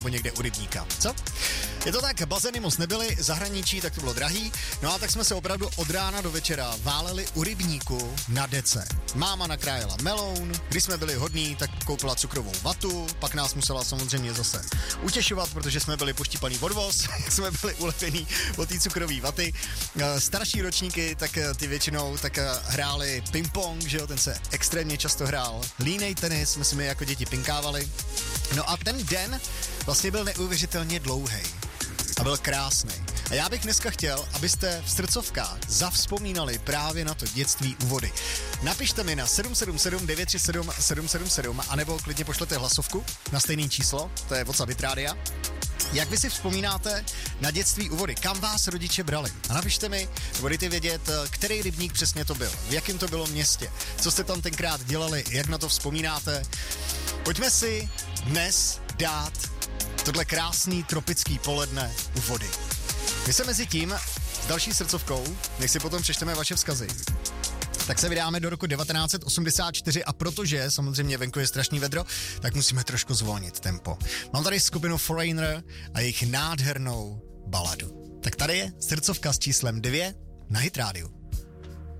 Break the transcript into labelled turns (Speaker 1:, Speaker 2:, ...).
Speaker 1: někde u rybníka. Co? Je to tak, bazény moc nebyly, zahraničí, tak to bylo drahý. No a tak jsme se opravdu od rána do večera váleli u rybníku na dece. Máma nakrájela meloun, když jsme byli hodní, tak koupila cukrovou vatu, pak nás musela samozřejmě zase utěšovat, protože jsme byli poštípaný odvoz, jsme byli ulepený od té cukrové vaty. Starší ročníky, tak ty většinou tak hráli ping-pong, že jo, ten se extrémně často hrál. Línej tenis, jsme si my jako děti pinkávali. No a ten den vlastně byl neuvěřitelně dlouhý a byl krásný. A já bych dneska chtěl, abyste v srdcovkách zavzpomínali právě na to dětství u vody. Napište mi na 777 937 777 anebo klidně pošlete hlasovku na stejné číslo, to je WhatsApp Hit Rádia. Jak vy si vzpomínáte na dětství u vody? Kam vás rodiče brali? A napište mi, budete vědět, který rybník přesně to byl, v jakém to bylo městě, co jste tam tenkrát dělali, jak na to vzpomínáte. Pojďme si dnes dát tohle krásný tropický poledne u vody. My se mezi tím s další srdcovkou, než si potom přečteme vaše vzkazy, tak se vydáme do roku 1984 a protože samozřejmě venku je strašný vedro, tak musíme trošku zvolnit tempo. Mám tady skupinu Foreigner a jejich nádhernou baladu. Tak tady je srdcovka s číslem 2 na Hit Rádiu.